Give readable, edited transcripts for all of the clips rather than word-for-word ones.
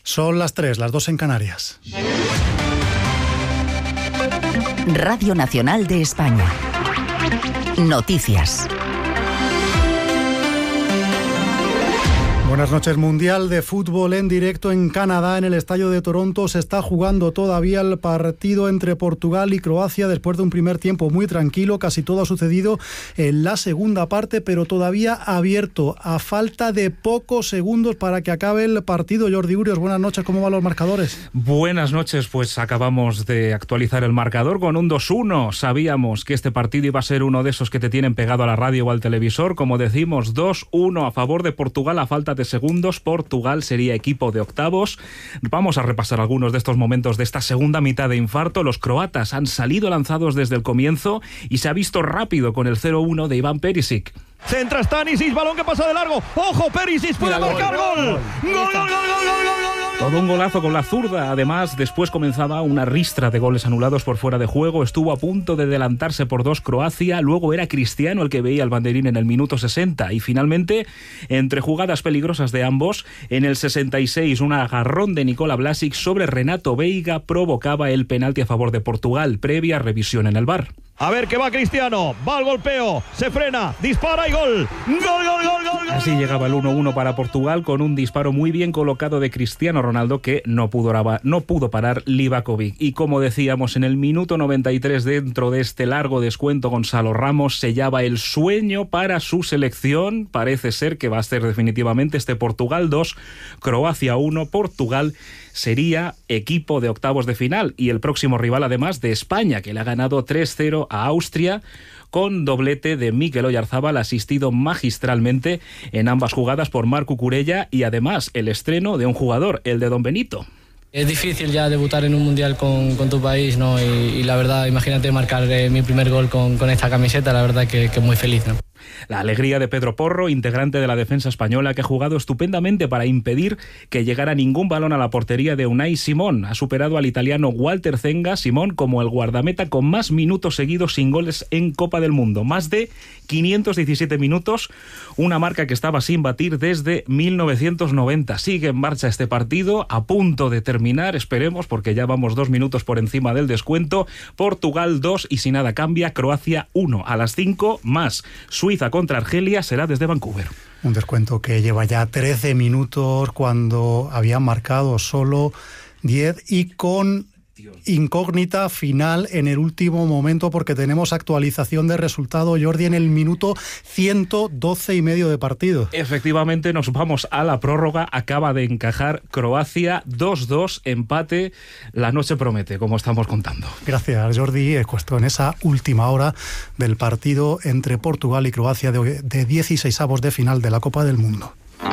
Son las 3, las 2 en Canarias. Radio Nacional de España. Noticias. Buenas noches. Mundial de fútbol en directo en Canadá. En el estadio de Toronto se está jugando todavía el partido entre Portugal y Croacia después de un primer tiempo muy tranquilo. Casi todo ha sucedido en la segunda parte, pero todavía abierto a falta de pocos segundos para que acabe el partido. Jordi Urios, buenas noches. ¿Cómo van los marcadores? Buenas noches. Pues acabamos de actualizar el marcador con un 2-1. Sabíamos que este partido iba a ser uno de esos que te tienen pegado a la radio o al televisor. Como decimos, 2-1 a favor de Portugal a falta de segundos. Portugal sería equipo de octavos. Vamos a repasar algunos de estos momentos de esta segunda mitad de infarto. Los croatas han salido lanzados desde el comienzo y se ha visto rápido con el 0-1 de Ivan Perisic. Centra Stanisic, balón que pasa de largo. ¡Ojo, Perisic puede marcar gol! ¡Gol! Todo un golazo con la zurda. Además, después comenzaba una ristra de goles anulados por fuera de juego. Estuvo a punto de adelantarse por 2 Croacia. Luego era Cristiano el que veía el banderín en el minuto 60. Y finalmente, entre jugadas peligrosas de ambos, en el 66, un agarrón de Nikola Vlasic sobre Renato Veiga provocaba el penalti a favor de Portugal, previa revisión en el VAR. A ver que va Cristiano, va al golpeo, se frena, dispara y gol. ¡Gol! Así llegaba el 1-1 para Portugal con un disparo muy bien colocado de Cristiano Ronaldo que no pudo parar Livakovic. Y como decíamos, en el minuto 93, dentro de este largo descuento, Gonzalo Ramos sellaba el sueño para su selección. Parece ser que va a ser definitivamente este Portugal 2, Croacia 1. Portugal sería equipo de octavos de final y el próximo rival además de España, que le ha ganado 3-0 a Austria, con doblete de Mikel Oyarzabal, asistido magistralmente en ambas jugadas por Marc Cucurella, y además el estreno de un jugador, el de Don Benito. Es difícil ya debutar en un mundial con tu país, ¿no? Y la verdad, imagínate marcar mi primer gol con esta camiseta, la verdad que muy feliz, ¿no? La alegría de Pedro Porro, integrante de la defensa española, que ha jugado estupendamente para impedir que llegara ningún balón a la portería de Unai Simón. Ha superado al italiano Walter Zenga, Simón, como el guardameta con más minutos seguidos sin goles en Copa del Mundo. Más de 517 minutos, una marca que estaba sin batir desde 1990. Sigue en marcha este partido, a punto de terminar, esperemos, porque ya vamos 2 minutos por encima del descuento. Portugal 2 y si nada cambia, Croacia 1. A las 5 más. Suiza contra Argelia será desde Vancouver. Un descuento que lleva ya 13 minutos cuando habían marcado solo 10 y con incógnita final en el último momento, porque tenemos actualización de resultado, Jordi, en el minuto 112 y medio de partido. Efectivamente, nos vamos a la prórroga. Acaba de encajar Croacia 2-2, empate. La noche promete, como estamos contando. Gracias, Jordi. En esa última hora del partido entre Portugal y Croacia de 16avos de final de la Copa del Mundo.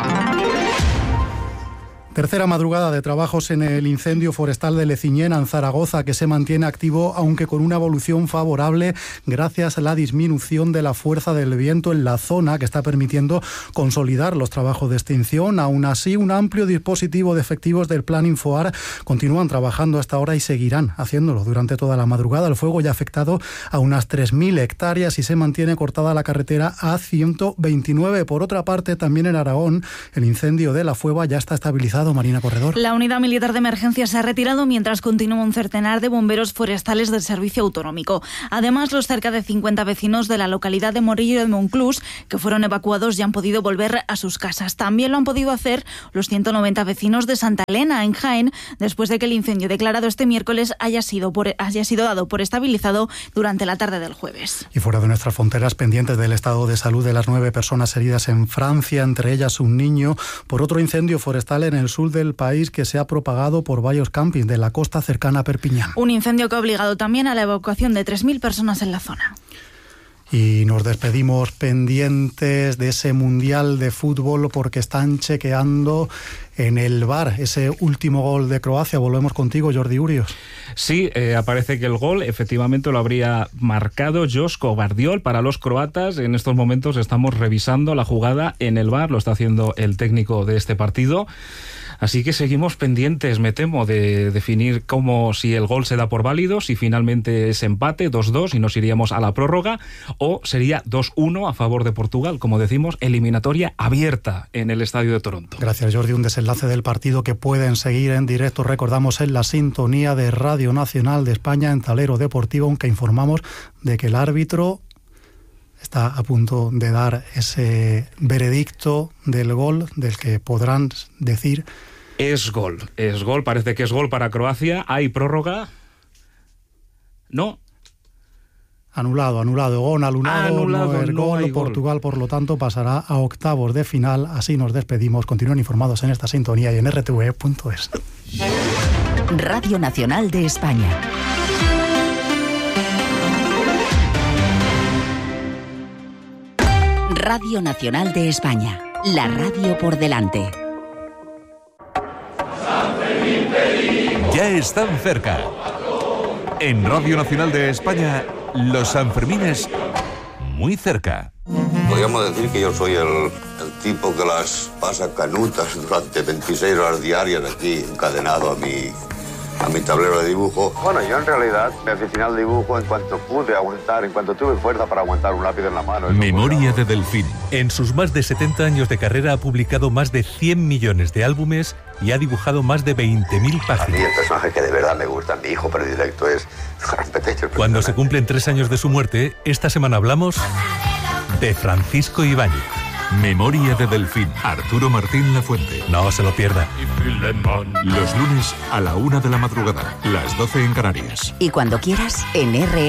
Tercera madrugada de trabajos en el incendio forestal de Leciñena, en Zaragoza, que se mantiene activo, aunque con una evolución favorable gracias a la disminución de la fuerza del viento en la zona, que está permitiendo consolidar los trabajos de extinción. Aún así, un amplio dispositivo de efectivos del Plan Infoar continúan trabajando hasta ahora y seguirán haciéndolo durante toda la madrugada. El fuego ya ha afectado a unas 3.000 hectáreas y se mantiene cortada la carretera A129. Por otra parte, también en Aragón, el incendio de La Fueva ya está estabilizado. Marina Corredor. La unidad militar de emergencia se ha retirado mientras continúa un centenar de bomberos forestales del servicio autonómico. Además, los cerca de 50 vecinos de la localidad de Morillo de Monclús, que fueron evacuados, ya han podido volver a sus casas. También lo han podido hacer los 190 vecinos de Santa Elena, en Jaén, después de que el incendio declarado este miércoles haya sido dado por estabilizado durante la tarde del jueves. Y fuera de nuestras fronteras, pendientes del estado de salud de las 9 personas heridas en Francia, entre ellas un niño, por otro incendio forestal en el sur del país que se ha propagado por varios campings de la costa cercana a Perpiñán. Un incendio que ha obligado también a la evacuación de 3.000 personas en la zona. Y nos despedimos pendientes de ese Mundial de Fútbol porque están chequeando en el VAR ese último gol de Croacia. Volvemos contigo, Jordi Urios. Sí, aparece que el gol efectivamente lo habría marcado Joško Gvardiol para los croatas. En estos momentos estamos revisando la jugada en el VAR, lo está haciendo el técnico de este partido. Así que seguimos pendientes, me temo, de definir si el gol se da por válido, si finalmente es empate, 2-2, y nos iríamos a la prórroga, o sería 2-1 a favor de Portugal, como decimos, eliminatoria abierta en el Estadio de Toronto. Gracias, Jordi. Un desenlace del partido que pueden seguir en directo, recordamos, en la sintonía de Radio Nacional de España en Tablero Deportivo, aunque informamos de que el árbitro está a punto de dar ese veredicto del gol, del que podrán decir... Es gol, parece que es gol para Croacia. ¿Hay prórroga? No. Anulado, gol anulado, no es gol. Portugal, por lo tanto, pasará a octavos de final. Así nos despedimos. Continúen informados en esta sintonía y en rtve.es. Radio Nacional de España. Radio Nacional de España. La radio por delante. Ya están cerca. En Radio Nacional de España, los Sanfermines muy cerca. Podríamos decir que yo soy el tipo que las pasa canutas durante 26 horas diarias aquí, encadenado a mi tablero de dibujo. Bueno, yo en realidad me aficioné al dibujo en cuanto pude aguantar, en cuanto tuve fuerza para aguantar un lápiz en la mano. Memoria de Delfín. En sus más de 70 años de carrera ha publicado más de 100 millones de álbumes y ha dibujado más de 20.000 páginas. A mí el personaje que de verdad me gusta, mi hijo predilecto, es Petecho. Cuando se cumplen 3 años de su muerte, esta semana hablamos de Francisco Ibáñez. Memoria de Delfín. Arturo Martín Lafuente. No se lo pierda. Los lunes a la 1 de la madrugada, las 12 en Canarias. Y cuando quieras, en